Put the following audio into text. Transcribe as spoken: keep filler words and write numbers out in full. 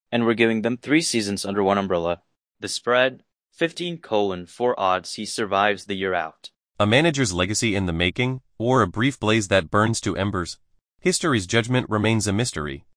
and we're giving them three seasons under one umbrella. The spread, fifteen colon four odds he survives the year out. A manager's legacy in the making, or a brief blaze that burns to embers? History's judgment remains a mystery.